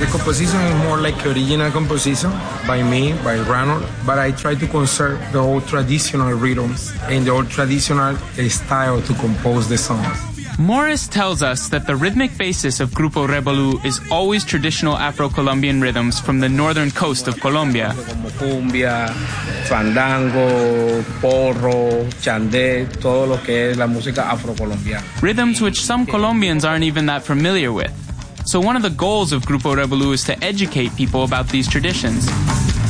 The composition is more like original composition by me, by Ranul, but I try to conserve the old traditional rhythms and the old traditional style to compose the songs. Morris tells us that the rhythmic basis of Grupo Revolú is always traditional Afro-Colombian rhythms from the northern coast of Colombia. Como cumbia, fandango, porro, chandé, todo lo que es la música afrocolombiana. Rhythms which some Colombians aren't even that familiar with. So one of the goals of Grupo Revolú is to educate people about these traditions.